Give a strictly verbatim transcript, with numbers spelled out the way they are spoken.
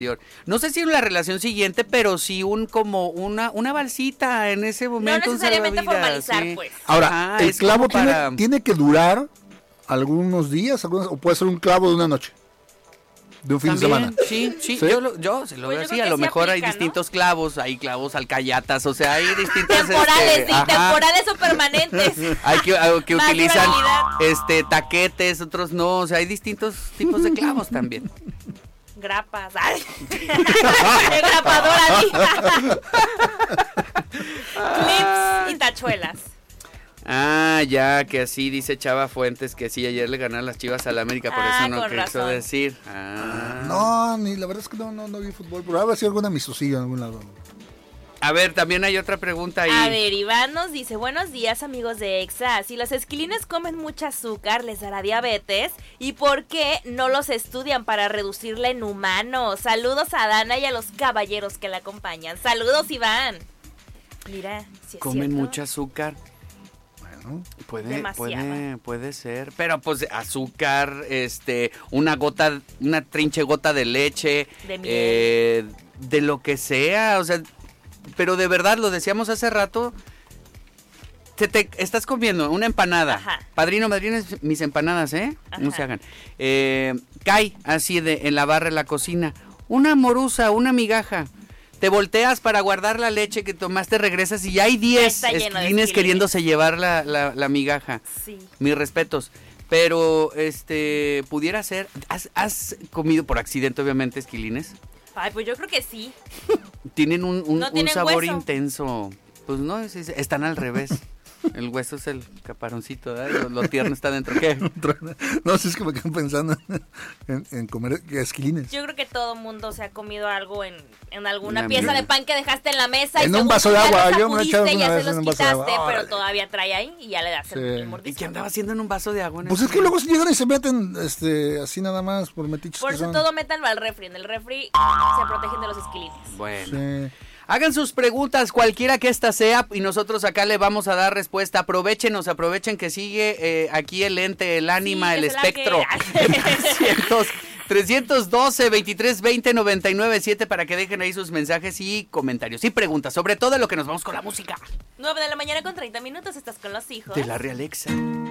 No sé si en la relación siguiente, pero sí un como una una balsita en ese momento. No necesariamente un salvavidas, formalizar, sí. pues. Ahora, Ah, ¿el es clavo como tiene, para- tiene que durar algunos días, algunas, o puede ser un clavo de una noche? De un fin También, de semana. Sí, sí, ¿Sí? yo, lo, yo se lo Pues veo yo así. creo A que lo sí mejor aplica, hay ¿no? distintos clavos, hay clavos alcayatas, o sea, hay distintos Temporales, este, sí, ajá. temporales o permanentes. Hay que, hay que Más utilizan durabilidad. este taquetes, otros no, o sea, hay distintos tipos de clavos también. Grapas. Ay. Engrapadora, diva. Clips y tachuelas. Ah, ya, que así dice Chava Fuentes, que sí, ayer le ganaron las Chivas a la América, por Ah, eso no con quiso razón. decir. Ah. No, ni la verdad es que no, no, no vi fútbol, pero habrá sido alguna amistosillo en algún lado. A ver, también hay otra pregunta ahí. A ver, Iván nos dice, buenos días amigos de Exa, si los esquilines comen mucha azúcar, ¿les dará diabetes? ¿Y por qué no los estudian para reducirla en humanos? Saludos a Dana y a los caballeros que la acompañan. Saludos, Iván. Mira, si es Comen cierto. mucho azúcar. Bueno, Puede, Demasiada. puede, puede ser, pero pues azúcar, este, una gota, una trinche gota de leche, De miel. eh, de lo que sea, o sea, pero de verdad, lo decíamos hace rato, te, te estás comiendo una empanada, Ajá. padrino, madrina, mis empanadas, ¿eh? No Ajá. se hagan, eh, cae así de en la barra de la cocina, una morusa, una migaja. Te volteas para guardar la leche que tomaste, regresas y ya hay diez está lleno de esquilines esquilines. queriéndose llevar la, la, la migaja. Sí. Mis respetos. Pero, este, pudiera ser... ¿Has, has comido por accidente, obviamente, esquilines? Ay, pues yo creo que sí. Tienen un, un, No un tienen sabor hueso. intenso. Pues no, es- es- están al revés. El hueso es el caparoncito, ¿verdad? Lo, lo tierno está dentro. ¿Qué? no, si es que me quedo pensando en, en comer esquilines. Yo creo que todo mundo se ha comido algo en, en alguna Una pieza mierda. de pan que dejaste en la mesa. En y un según vaso tú de ya agua, los yo me he echado sacudiste, una ya vez se en los un vaso de quitaste, agua. pero Órale. todavía trae ahí y ya le das el, Sí. el ¿Y mordisco. qué andaba haciendo en un vaso de agua? en Pues ese es que luego momento? llegan y se meten este, así nada más por metiches Por que eso son. todo métanlo al refri. En el refri se protegen de los esquilines. Bueno. Sí. Hagan sus preguntas, cualquiera que esta sea, y nosotros acá le vamos a dar respuesta. Aprovechenos, aprovechen que sigue eh, aquí el ente, el ánima, Sí, el que se largue. espectro. trescientos, trescientos doce, veintitrés veinte, noventa y nueve siete para que dejen ahí sus mensajes y comentarios y preguntas, sobre todo de lo que nos vamos con la música nueve de la mañana con treinta minutos, estás con los hijos. de la Realexa.